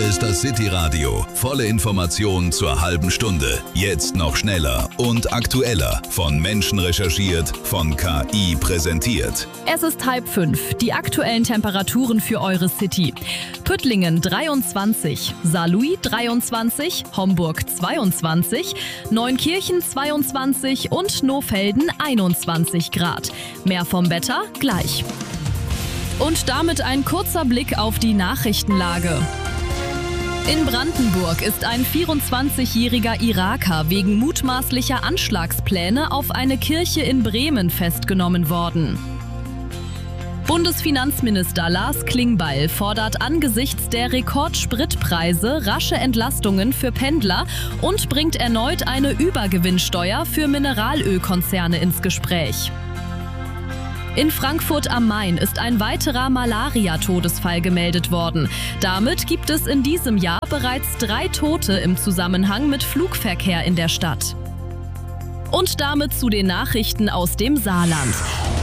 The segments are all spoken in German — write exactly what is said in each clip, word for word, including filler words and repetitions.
Hier ist das City Radio. Volle Informationen zur halben Stunde. Jetzt noch schneller und aktueller. Von Menschen recherchiert, von K I präsentiert. Es ist halb fünf. Die aktuellen Temperaturen für eure City. Püttlingen dreiundzwanzig, Saarlouis dreiundzwanzig, Homburg zweiundzwanzig, Neunkirchen zweiundzwanzig und Nohfelden einundzwanzig Grad. Mehr vom Wetter gleich. Und damit ein kurzer Blick auf die Nachrichtenlage. In Brandenburg ist ein vierundzwanzigjähriger Iraker wegen mutmaßlicher Anschlagspläne auf eine Kirche in Bremen festgenommen worden. Bundesfinanzminister Lars Klingbeil fordert angesichts der Rekordspritpreise rasche Entlastungen für Pendler und bringt erneut eine Übergewinnsteuer für Mineralölkonzerne ins Gespräch. In Frankfurt am Main ist ein weiterer Malaria-Todesfall gemeldet worden. Damit gibt es in diesem Jahr bereits drei Tote im Zusammenhang mit Flugverkehr in der Stadt. Und damit zu den Nachrichten aus dem Saarland.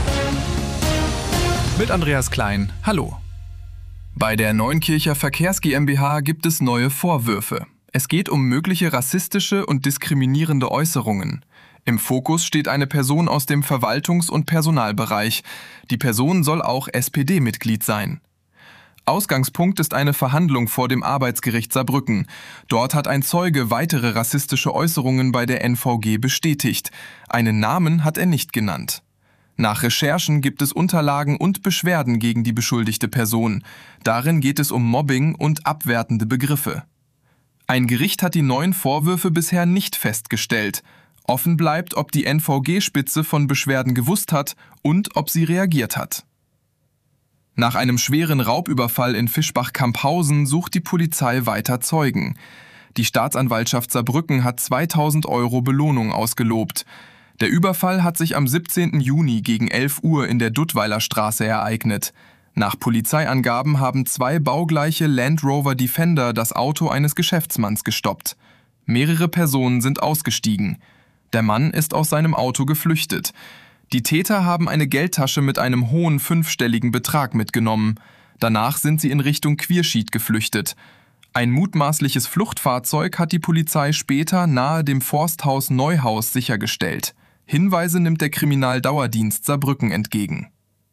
Mit Andreas Klein, hallo. Bei der Neunkircher Verkehrs GmbH gibt es neue Vorwürfe. Es geht um mögliche rassistische und diskriminierende Äußerungen. Im Fokus steht eine Person aus dem Verwaltungs- und Personalbereich. Die Person soll auch S P D-Mitglied sein. Ausgangspunkt ist eine Verhandlung vor dem Arbeitsgericht Saarbrücken. Dort hat ein Zeuge weitere rassistische Äußerungen bei der N V G bestätigt. Einen Namen hat er nicht genannt. Nach Recherchen gibt es Unterlagen und Beschwerden gegen die beschuldigte Person. Darin geht es um Mobbing und abwertende Begriffe. Ein Gericht hat die neuen Vorwürfe bisher nicht festgestellt. Offen bleibt, ob die N V G-Spitze von Beschwerden gewusst hat und ob sie reagiert hat. Nach einem schweren Raubüberfall in Fischbach-Camphausen sucht die Polizei weiter Zeugen. Die Staatsanwaltschaft Saarbrücken hat zweitausend Euro Belohnung ausgelobt. Der Überfall hat sich am siebzehnten Juni gegen elf Uhr in der Duttweiler Straße ereignet. Nach Polizeiangaben haben zwei baugleiche Land Rover Defender das Auto eines Geschäftsmanns gestoppt. Mehrere Personen sind ausgestiegen. Der Mann ist aus seinem Auto geflüchtet. Die Täter haben eine Geldtasche mit einem hohen fünfstelligen Betrag mitgenommen. Danach sind sie in Richtung Quierschied geflüchtet. Ein mutmaßliches Fluchtfahrzeug hat die Polizei später nahe dem Forsthaus Neuhaus sichergestellt. Hinweise nimmt der Kriminaldauerdienst Saarbrücken entgegen.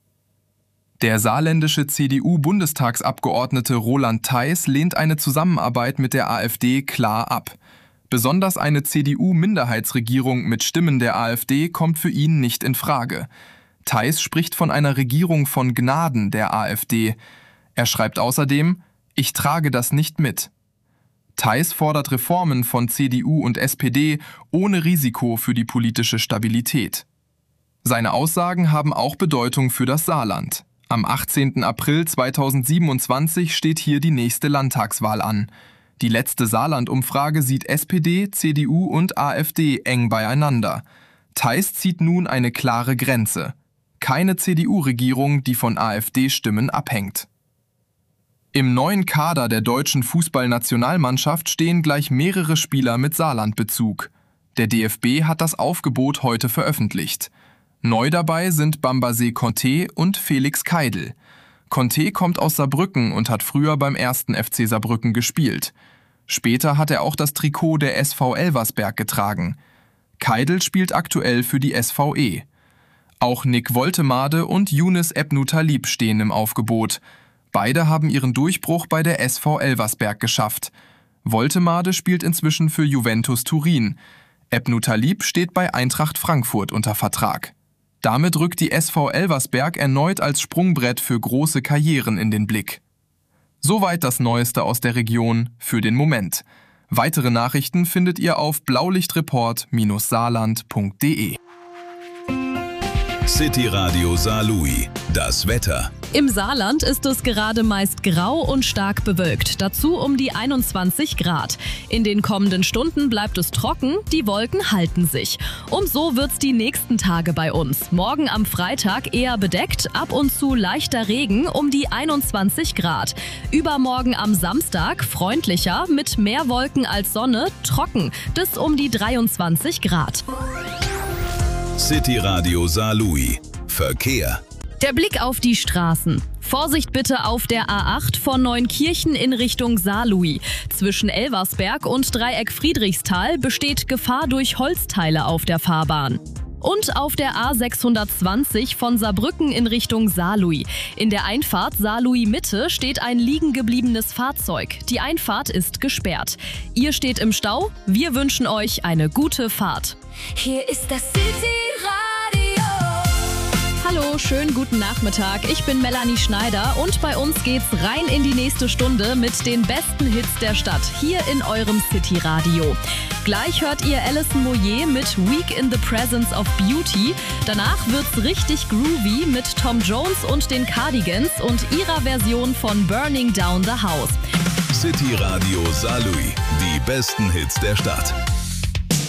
Der saarländische C D U-Bundestagsabgeordnete Roland Theis lehnt eine Zusammenarbeit mit der AfD klar ab. Besonders eine C D U-Minderheitsregierung mit Stimmen der AfD kommt für ihn nicht in Frage. Theis spricht von einer Regierung von Gnaden der AfD. Er schreibt außerdem: Ich trage das nicht mit. Theis fordert Reformen von C D U und S P D ohne Risiko für die politische Stabilität. Seine Aussagen haben auch Bedeutung für das Saarland. Am achtzehnten April zweitausendsiebenundzwanzig steht hier die nächste Landtagswahl an. Die letzte Saarland-Umfrage sieht S P D, C D U und AfD eng beieinander. Theis zieht nun eine klare Grenze. Keine C D U-Regierung, die von AfD-Stimmen abhängt. Im neuen Kader der deutschen Fußballnationalmannschaft stehen gleich mehrere Spieler mit Saarlandbezug. Der D F B hat das Aufgebot heute veröffentlicht. Neu dabei sind Bambaset Conté und Felix Keidel. Conté kommt aus Saarbrücken und hat früher beim ersten F C Saarbrücken gespielt. Später hat er auch das Trikot der S V Elversberg getragen. Keidel spielt aktuell für die S V E. Auch Nick Woltemade und Younes Ebnou Talib stehen im Aufgebot. Beide haben ihren Durchbruch bei der S V Elversberg geschafft. Woltemade spielt inzwischen für Juventus Turin. Ebnou Talib steht bei Eintracht Frankfurt unter Vertrag. Damit rückt die S V Elversberg erneut als Sprungbrett für große Karrieren in den Blick. Soweit das Neueste aus der Region für den Moment. Weitere Nachrichten findet ihr auf blaulichtreport Bindestrich saarland Punkt de. City Radio Saarlouis. Das Wetter. Im Saarland ist es gerade meist grau und stark bewölkt, dazu um die einundzwanzig Grad. In den kommenden Stunden bleibt es trocken, die Wolken halten sich. Und so wird's die nächsten Tage bei uns. Morgen am Freitag eher bedeckt, ab und zu leichter Regen um die einundzwanzig Grad. Übermorgen am Samstag freundlicher, mit mehr Wolken als Sonne, trocken, bis um die dreiundzwanzig Grad. City Radio Saarlouis. Verkehr. Der Blick auf die Straßen. Vorsicht bitte auf der A acht von Neunkirchen in Richtung Saarlouis. Zwischen Elversberg und Dreieck Friedrichsthal besteht Gefahr durch Holzteile auf der Fahrbahn. Und auf der A sechshundertzwanzig von Saarbrücken in Richtung Saarlouis. In der Einfahrt Saarlouis Mitte steht ein liegen gebliebenes Fahrzeug. Die Einfahrt ist gesperrt. Ihr steht im Stau, wir wünschen euch eine gute Fahrt. Hier ist das City-Radio. Hallo, schönen guten Nachmittag. Ich bin Melanie Schneider und bei uns geht's rein in die nächste Stunde mit den besten Hits der Stadt hier in eurem City-Radio. Gleich hört ihr Alison Moyet mit Week in the Presence of Beauty. Danach wird's richtig groovy mit Tom Jones und den Cardigans und ihrer Version von Burning Down the House. City Radio Saarlouis, die besten Hits der Stadt.